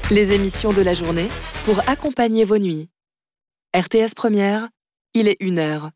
Les émissions de la journée pour accompagner vos nuits. RTS Première, il est 1h.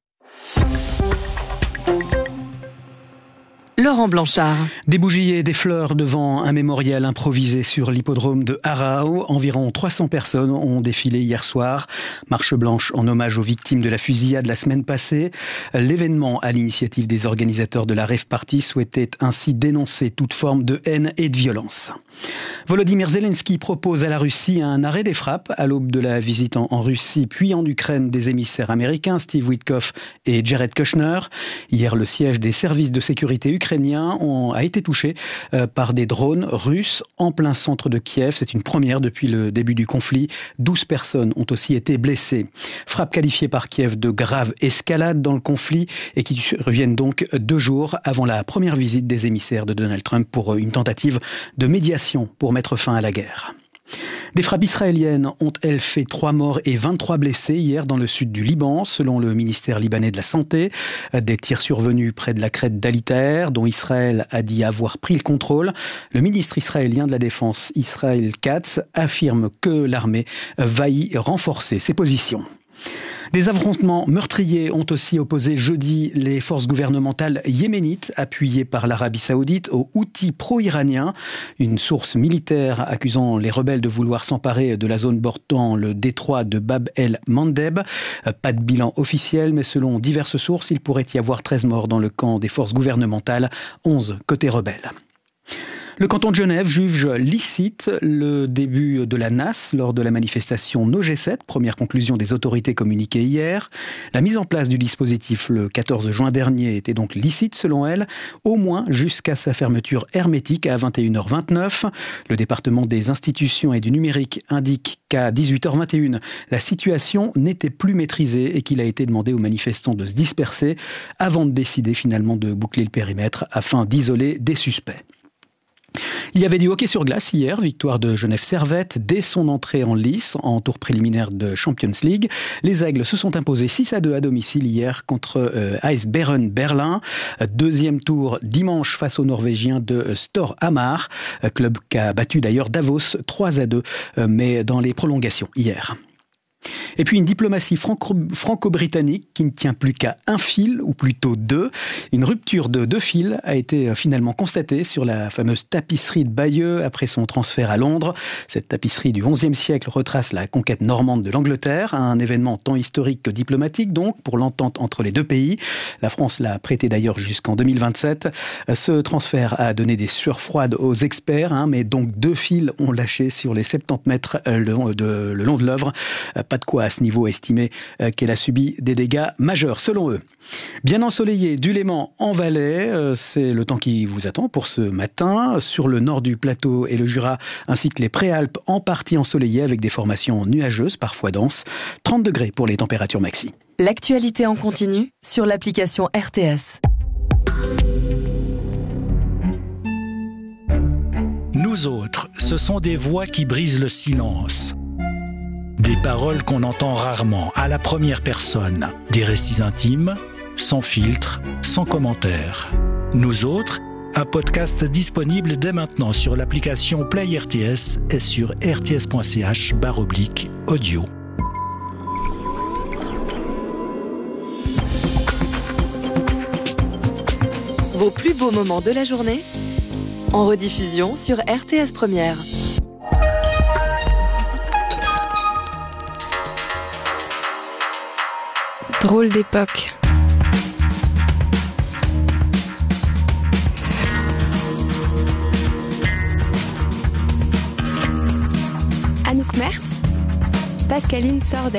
Laurent Blanchard. Des bougies et des fleurs devant un mémorial improvisé sur l'hippodrome de Harao. Environ 300 personnes ont défilé hier soir. Marche blanche en hommage aux victimes de la fusillade la semaine passée. L'événement, à l'initiative des organisateurs de la Rave Party, souhaitait ainsi dénoncer toute forme de haine et de violence. Volodymyr Zelensky propose à la Russie un arrêt des frappes à l'aube de la visite en Russie puis en Ukraine des émissaires américains Steve Witkoff et Jared Kushner. Hier, le siège des services de sécurité ukrainiens a été touché par des drones russes en plein centre de Kiev. C'est une première depuis le début du conflit. 12 personnes ont aussi été blessées. Frappes qualifiées par Kiev de grave escalade dans le conflit et qui reviennent donc 2 jours avant la première visite des émissaires de Donald Trump pour une tentative de médiation pour mettre fin à la guerre. Des frappes israéliennes ont, elles, fait 3 morts et 23 blessés hier dans le sud du Liban, selon le ministère libanais de la Santé. Des tirs survenus près de la crête d'Ali Taher, dont Israël a dit avoir pris le contrôle. Le ministre israélien de la Défense, Israël Katz, affirme que l'armée va y renforcer ses positions. Des affrontements meurtriers ont aussi opposé jeudi les forces gouvernementales yéménites appuyées par l'Arabie Saoudite aux Houthis pro-iraniens. Une source militaire accusant les rebelles de vouloir s'emparer de la zone bordant le détroit de Bab el-Mandeb. Pas de bilan officiel, mais selon diverses sources, il pourrait y avoir 13 morts dans le camp des forces gouvernementales, 11 côté rebelles. Le canton de Genève juge licite le début de la NAS lors de la manifestation No G7, première conclusion des autorités communiquée hier. La mise en place du dispositif le 14 juin dernier était donc licite selon elle, au moins jusqu'à sa fermeture hermétique à 21h29. Le département des institutions et du numérique indique qu'à 18h21, la situation n'était plus maîtrisée et qu'il a été demandé aux manifestants de se disperser avant de décider finalement de boucler le périmètre afin d'isoler des suspects. Il y avait du hockey sur glace hier, victoire de Genève Servette dès son entrée en lice en tour préliminaire de Champions League. Les Aigles se sont imposés 6-2 à domicile hier contre AS Bærum Berlin. Deuxième tour dimanche face aux Norvégiens de Storhamar, club qui a battu d'ailleurs Davos 3-2, mais dans les prolongations hier. Et puis une diplomatie franco-britannique qui ne tient plus qu'à un fil, ou plutôt 2. Une rupture de 2 fils a été finalement constatée sur la fameuse tapisserie de Bayeux après son transfert à Londres. Cette tapisserie du XIe siècle retrace la conquête normande de l'Angleterre, un événement tant historique que diplomatique donc pour l'entente entre les 2 pays. La France l'a prêté d'ailleurs jusqu'en 2027. Ce transfert a donné des sueurs froides aux experts, mais donc 2 fils ont lâché sur les 70 mètres le long de l'œuvre. Pas de quoi à ce niveau estimer qu'elle a subi des dégâts majeurs selon eux. Bien ensoleillé du Léman en Valais, c'est le temps qui vous attend pour ce matin. Sur le nord du plateau et le Jura, ainsi que les Préalpes en partie ensoleillées avec des formations nuageuses, parfois denses. 30 degrés pour les températures maxi. L'actualité en continu sur l'application RTS. Nous autres, ce sont des voix qui brisent le silence. Des paroles qu'on entend rarement, à la première personne. Des récits intimes, sans filtre, sans commentaire. Nous autres, un podcast disponible dès maintenant sur l'application Play RTS et sur rts.ch/audio. Vos plus beaux moments de la journée en rediffusion sur RTS Première. Drôle d'époque. Anouk Mertz, Pascaline Sordet.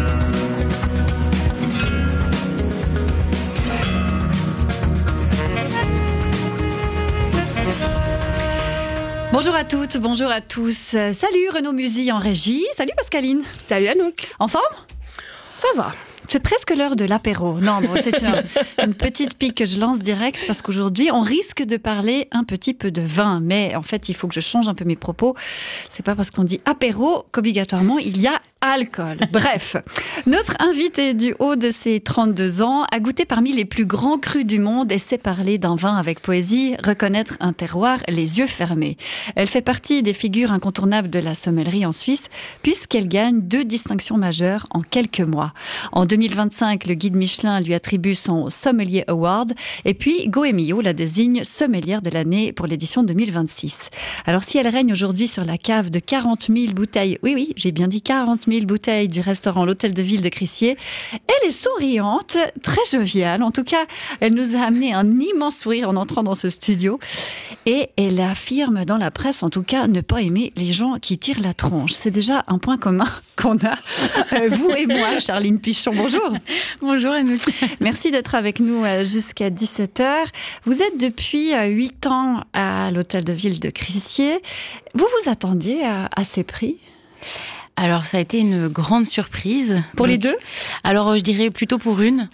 Bonjour à toutes, bonjour à tous. Salut Renaud Musy en régie. Salut Pascaline. Salut Anouk. En forme ? Ça va. C'est presque l'heure de l'apéro. Non, bon, c'est une petite pique que je lance direct parce qu'aujourd'hui, on risque de parler un petit peu de vin. Mais en fait, il faut que je change un peu mes propos. C'est pas parce qu'on dit apéro qu'obligatoirement, il y a alcool. Bref, notre invitée du haut de ses 32 ans a goûté parmi les plus grands crus du monde et sait parler d'un vin avec poésie, reconnaître un terroir les yeux fermés. Elle fait partie des figures incontournables de la sommellerie en Suisse puisqu'elle gagne 2 distinctions majeures en quelques mois. En 2025, le guide Michelin lui attribue son Sommelier Award et puis Goemio la désigne sommelière de l'année pour l'édition 2026. Alors si elle règne aujourd'hui sur la cave de 40 000 bouteilles, oui, j'ai bien dit 40 000 bouteilles du restaurant L'Hôtel de Ville de Crissier. Elle est souriante, très joviale. En tout cas, elle nous a amené un immense sourire en entrant dans ce studio. Et elle affirme dans la presse, en tout cas, ne pas aimer les gens qui tirent la tronche. C'est déjà un point commun qu'on a, vous et moi, Charline Pichon. Bonjour. Bonjour Anouk. Merci d'être avec nous jusqu'à 17h. Vous êtes depuis 8 ans à l'Hôtel de Ville de Crissier. Vous vous attendiez à ces prix ? Alors, ça a été une grande surprise. Pour les deux ? Alors, je dirais plutôt pour une.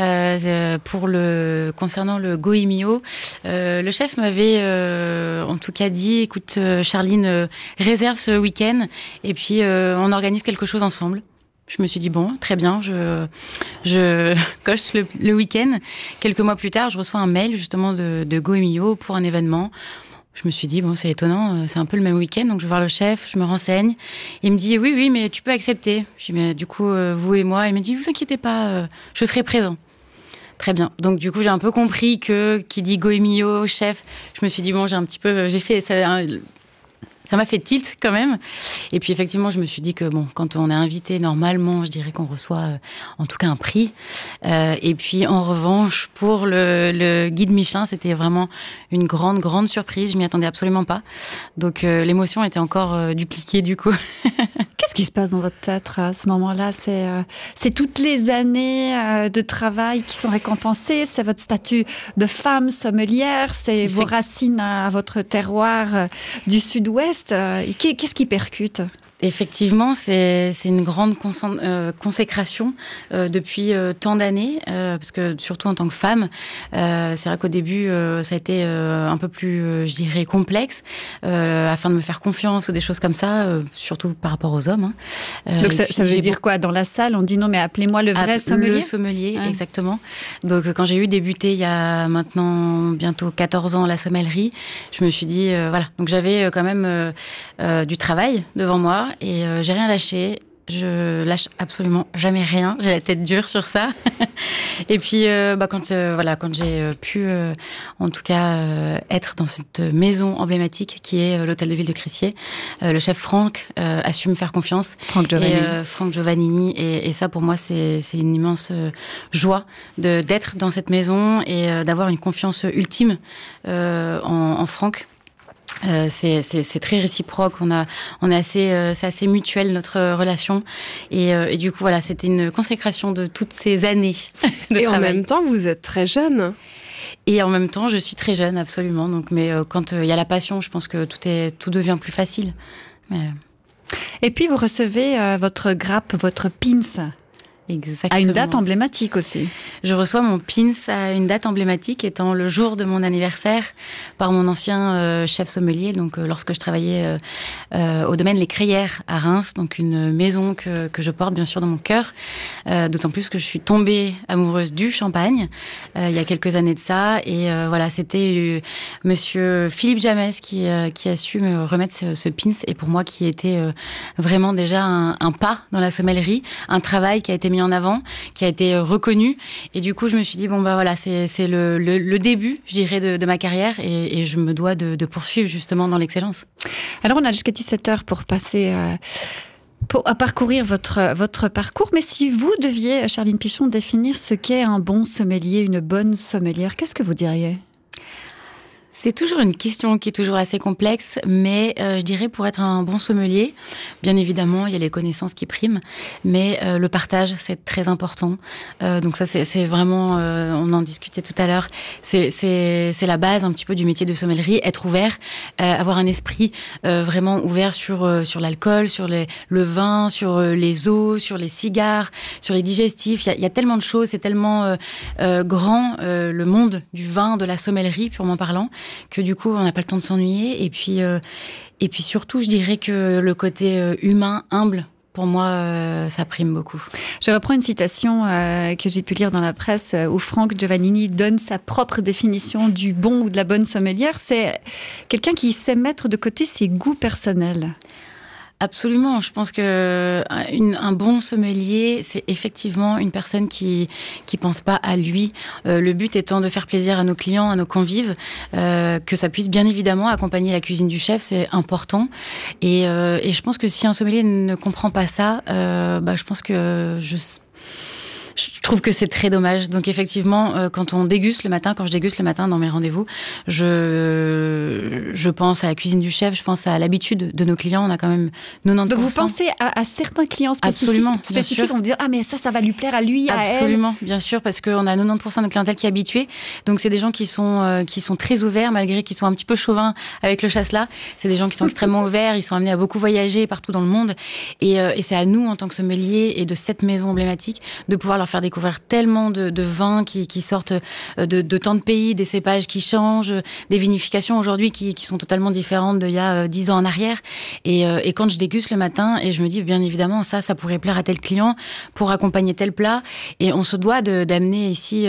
Concernant le Goemio, le chef m'avait en tout cas dit, écoute, Charline, réserve ce week-end et puis on organise quelque chose ensemble. Je me suis dit, bon, très bien, je coche le week-end. Quelques mois plus tard, je reçois un mail justement de Goemio pour un événement. Je me suis dit, bon, c'est étonnant, c'est un peu le même week-end, donc je vais voir le chef, je me renseigne. Il me dit, oui, mais tu peux accepter. Je dis, mais du coup, vous et moi, il me dit, vous inquiétez pas, je serai présent. Très bien. Donc, du coup, j'ai un peu compris que, qui dit Goemio, chef, je me suis dit, bon, j'ai fait ça. Ça m'a fait tilt quand même. Et puis effectivement, je me suis dit que bon, quand on est invité, normalement, je dirais qu'on reçoit en tout cas un prix. Et puis en revanche, pour le guide Michelin, c'était vraiment une grande surprise. Je m'y attendais absolument pas. Donc l'émotion était encore dupliquée du coup. Qu'est-ce qui se passe dans votre tête à ce moment-là ? C'est toutes les années de travail qui sont récompensées. C'est votre statut de femme sommelière. C'est vos racines à votre terroir du Sud-Ouest. Qu'est-ce qui percute ? Effectivement, c'est une grande consécration depuis tant d'années, parce que surtout en tant que femme, c'est vrai qu'au début, ça a été un peu plus, je dirais, complexe, afin de me faire confiance ou des choses comme ça, surtout par rapport aux hommes. Donc ça veut dire quoi ? Dans la salle, on dit non, mais appelez-moi le vrai sommelier ? Le sommelier, exactement. Donc quand j'ai eu débuté il y a maintenant bientôt 14 ans la sommellerie, je me suis dit, voilà. Donc j'avais quand même du travail devant moi. Et j'ai rien lâché. Je lâche absolument jamais rien. J'ai la tête dure sur ça. Et puis, quand j'ai pu, en tout cas, être dans cette maison emblématique qui est l'Hôtel de Ville de Crissier, le chef Franck a su me faire confiance. Franck Giovannini. Et ça, pour moi, c'est une immense joie d'être dans cette maison et d'avoir une confiance ultime en Franck. C'est très réciproque. C'est assez mutuel notre relation et du coup voilà, c'était une consécration de toutes ces années de travail. Et en même temps, vous êtes très jeune. Et en même temps, je suis très jeune, absolument. Donc, mais quand il y a la passion, je pense que tout devient plus facile. Mais... Et puis vous recevez votre grappe, votre pins. Exactement. À une date emblématique aussi. Je reçois mon pins à une date emblématique étant le jour de mon anniversaire par mon ancien chef sommelier. Donc, lorsque je travaillais au domaine Les Crayères à Reims, donc une maison que je porte bien sûr dans mon cœur. D'autant plus que je suis tombée amoureuse du champagne il y a quelques années de ça. Et voilà, c'était monsieur Philippe Jamès qui a su me remettre ce pins et pour moi qui était vraiment déjà un pas dans la sommellerie, un travail qui a été mis en avant, qui a été reconnu. Et du coup, je me suis dit, bon, bah voilà, c'est le début, je dirais, de ma carrière et je me dois de poursuivre justement dans l'excellence. Alors, on a jusqu'à 17h pour passer... pour parcourir votre parcours. Mais si vous deviez, Charline Pichon, définir ce qu'est un bon sommelier, une bonne sommelière, qu'est-ce que vous diriez ? C'est toujours une question qui est toujours assez complexe, mais je dirais pour être un bon sommelier, bien évidemment, il y a les connaissances qui priment, mais le partage, c'est très important. Donc ça, c'est vraiment, on en discutait tout à l'heure, c'est la base un petit peu du métier de sommellerie, être ouvert, avoir un esprit vraiment ouvert sur l'alcool, sur le vin, sur les eaux, sur les cigares, sur les digestifs. Il y a tellement de choses, c'est tellement grand, le monde du vin, de la sommellerie, purement parlant, que du coup, on n'a pas le temps de s'ennuyer. Et puis surtout, je dirais que le côté humain, humble, pour moi, ça prime beaucoup. Je reprends une citation que j'ai pu lire dans la presse où Franck Giovannini donne sa propre définition du bon ou de la bonne sommelière. C'est quelqu'un qui sait mettre de côté ses goûts personnels. Absolument. Je pense que un bon sommelier, c'est effectivement une personne qui pense pas à lui. Le but étant de faire plaisir à nos clients, à nos convives, que ça puisse bien évidemment accompagner la cuisine du chef, c'est important. Et je pense que si un sommelier ne comprend pas ça, je pense que je trouve que c'est très dommage. Donc effectivement, quand je déguste le matin dans mes rendez-vous, je pense à la cuisine du chef, je pense à l'habitude de nos clients. On a quand même 90%. Donc vous pensez à certains clients spécifiques, on vous dit mais ça va lui plaire à lui, à elle. Absolument, bien sûr, parce qu'on a 90% de clientèle qui est habituée. Donc c'est des gens qui sont très ouverts, malgré qu'ils sont un petit peu chauvins avec le chasse-là. C'est des gens qui sont extrêmement ouverts, ils sont amenés à beaucoup voyager partout dans le monde. Et c'est à nous, en tant que sommeliers et de cette maison emblématique, de pouvoir leur faire découvrir tellement de vins qui sortent de tant de pays, des cépages qui changent, des vinifications aujourd'hui qui sont totalement différentes d'il y a 10 ans en arrière. Et quand je déguste le matin, et je me dis, bien évidemment, ça pourrait plaire à tel client pour accompagner tel plat. Et on se doit d'amener ici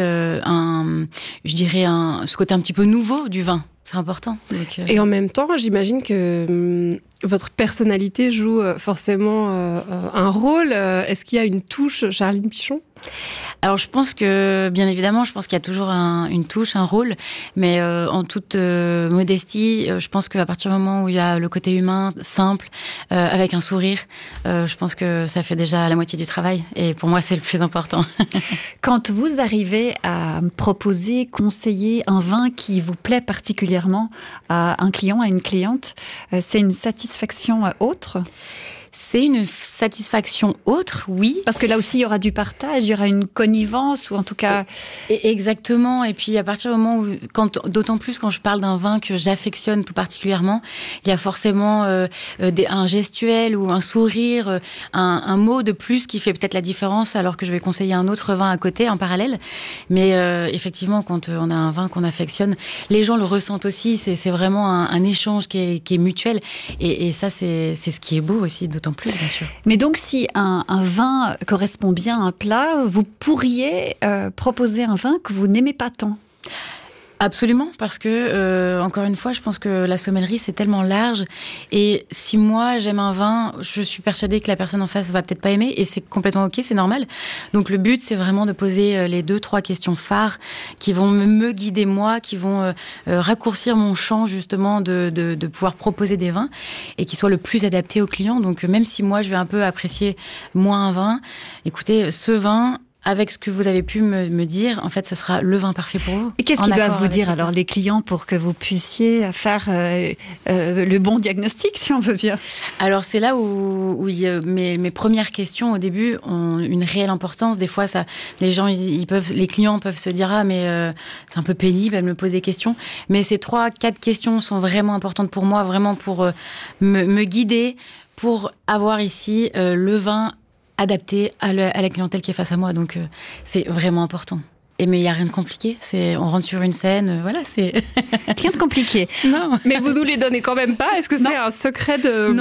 ce côté un petit peu nouveau du vin. C'est important. Donc, Et en même temps, j'imagine que votre personnalité joue forcément un rôle. Est-ce qu'il y a une touche, Charline Pichon ? Alors je pense qu'il y a toujours une touche, un rôle, mais en toute modestie, je pense qu'à partir du moment où il y a le côté humain, simple, avec un sourire, je pense que ça fait déjà la moitié du travail, et pour moi c'est le plus important. Quand vous arrivez à proposer, conseiller un vin qui vous plaît particulièrement à un client, à une cliente, c'est une satisfaction autre ? C'est une satisfaction autre, oui. Parce que là aussi, il y aura du partage, il y aura une connivence, ou en tout cas... Exactement. Et puis, à partir du moment où... D'autant plus quand je parle d'un vin que j'affectionne tout particulièrement, il y a forcément un gestuel ou un sourire, un mot de plus qui fait peut-être la différence, alors que je vais conseiller un autre vin à côté, en parallèle. Mais effectivement, quand on a un vin qu'on affectionne, les gens le ressentent aussi. C'est vraiment un échange qui est mutuel. Et ça, c'est ce qui est beau aussi, d'autant plus, bien sûr. Mais donc, si un vin correspond bien à un plat, vous pourriez proposer un vin que vous n'aimez pas tant. Absolument, parce que, encore une fois, je pense que la sommellerie, c'est tellement large. Et si moi, j'aime un vin, je suis persuadée que la personne en face va peut-être pas aimer. Et c'est complètement OK, c'est normal. Donc, le but, c'est vraiment de poser les 2-3 questions phares qui vont me guider moi, qui vont raccourcir mon champ, justement, de pouvoir proposer des vins et qui soient le plus adaptés aux clients. Donc, même si moi, je vais un peu apprécier moins un vin, écoutez, ce vin... Avec ce que vous avez pu me dire, en fait, ce sera le vin parfait pour vous. Et qu'est-ce qu'ils doivent vous dire, alors, les clients, pour que vous puissiez faire le bon diagnostic, si on veut bien ? Alors, c'est là où mes premières questions, au début, ont une réelle importance. Des fois, les clients peuvent se dire « Ah, mais c'est un peu pénible, elle me pose des questions. » Mais ces 3-4 questions sont vraiment importantes pour moi, vraiment pour me guider, pour avoir ici le vin adapté à la clientèle qui est face à moi. Donc, c'est vraiment important. Mais il n'y a rien de compliqué. On rentre sur une scène, voilà, c'est... Rien de compliqué. Non. Mais vous nous les donnez quand même pas ? Est-ce que c'est un secret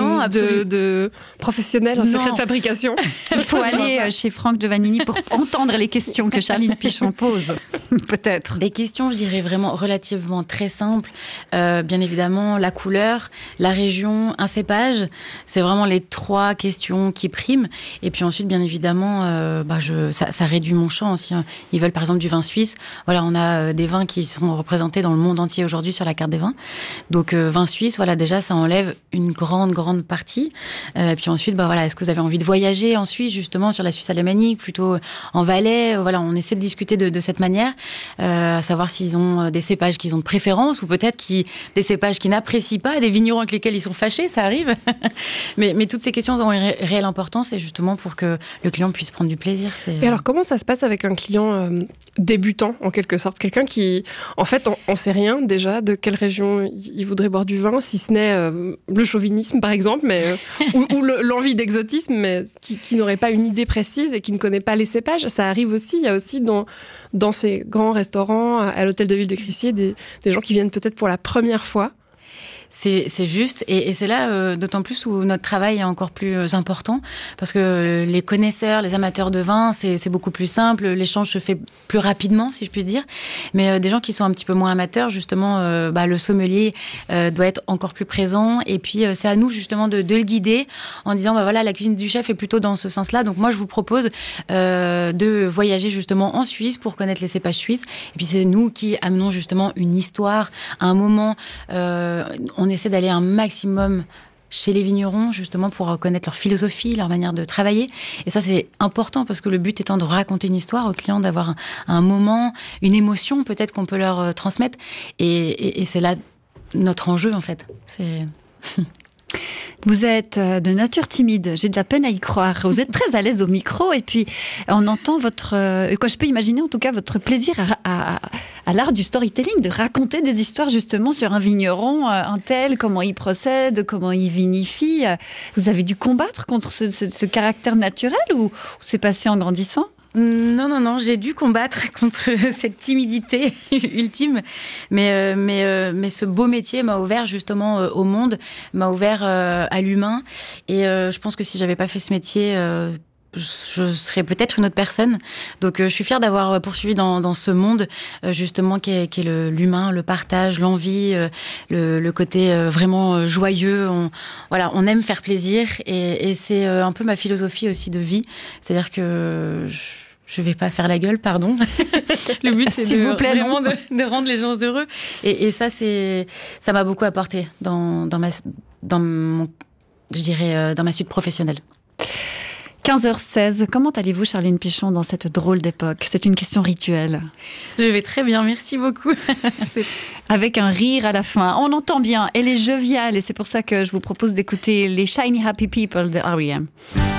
de professionnel, un secret de fabrication ? Il faut aller chez Franck Giovannini pour entendre les questions que Charline Pichon pose, peut-être. Des questions, je dirais, vraiment relativement très simples. Bien évidemment, la couleur, la région, un cépage. C'est vraiment les 3 questions qui priment. Et puis ensuite, bien évidemment, ça réduit mon champ aussi. Ils veulent, par exemple, du vin suisse. Voilà, on a des vins qui sont représentés dans le monde entier aujourd'hui sur la carte des vins. Donc, vin suisse, voilà, déjà, ça enlève une grande partie. Puis ensuite, est-ce que vous avez envie de voyager en Suisse, justement, sur la Suisse alémanique, plutôt en Valais ? Voilà, on essaie de discuter de cette manière, à savoir s'ils ont des cépages qu'ils ont de préférence, ou peut-être des cépages qu'ils n'apprécient pas, des vignerons avec lesquels ils sont fâchés, ça arrive. mais toutes ces questions ont une réelle importance, et justement pour que le client puisse prendre du plaisir. Et alors, comment ça se passe avec un client débutant, en quelque sorte, quelqu'un qui, en fait, on sait rien déjà de quelle région il voudrait boire du vin, si ce n'est le chauvinisme, par exemple, ou l'envie d'exotisme, mais qui n'aurait pas une idée précise et qui ne connaît pas les cépages. Ça arrive aussi. Il y a aussi dans ces grands restaurants, à l'hôtel de ville de Crissier, des gens qui viennent peut-être pour la première fois. c'est juste. Et c'est là, d'autant plus où notre travail est encore plus important, parce que les connaisseurs, les amateurs de vin, c'est beaucoup plus simple. L'échange se fait plus rapidement, si je puis dire. Mais des gens qui sont un petit peu moins amateurs, justement, le sommelier doit être encore plus présent. Et puis, c'est à nous, justement, de le guider en disant, voilà, la cuisine du chef est plutôt dans ce sens-là. Donc, moi, je vous propose de voyager, justement, en Suisse pour connaître les cépages suisses. Et puis, c'est nous qui amenons, justement, une histoire, un moment. On essaie d'aller un maximum chez les vignerons, justement, pour connaître leur philosophie, leur manière de travailler. Et ça, c'est important, parce que le but étant de raconter une histoire aux clients, d'avoir un moment, une émotion, peut-être, qu'on peut leur transmettre. Et c'est là notre enjeu, en fait. Vous êtes de nature timide, j'ai de la peine à y croire. Vous êtes très à l'aise au micro et puis on entend je peux imaginer en tout cas votre plaisir à l'art du storytelling, de raconter des histoires justement sur un vigneron, un tel, comment il procède, comment il vinifie. Vous avez dû combattre contre ce caractère naturel ou c'est passé en grandissant ? Non, j'ai dû combattre contre cette timidité ultime, mais ce beau métier m'a ouvert justement au monde, m'a ouvert à l'humain, et je pense que si j'avais pas fait ce métier, je serais peut-être une autre personne. Donc je suis fière d'avoir poursuivi dans ce monde justement qui est l'humain, le partage, l'envie, le côté vraiment joyeux. On aime faire plaisir, et c'est un peu ma philosophie aussi de vie. C'est-à-dire que je vais pas faire la gueule, pardon. Le but, c'est vraiment de rendre les gens heureux. Et ça, ça m'a beaucoup apporté dans ma suite professionnelle. 15h16, comment allez-vous, Charline Pichon, dans cette drôle d'époque ? C'est une question rituelle. Je vais très bien, merci beaucoup. Avec un rire à la fin. On entend bien, elle est joviale, et c'est pour ça que je vous propose d'écouter les Shiny Happy People de R.E.M.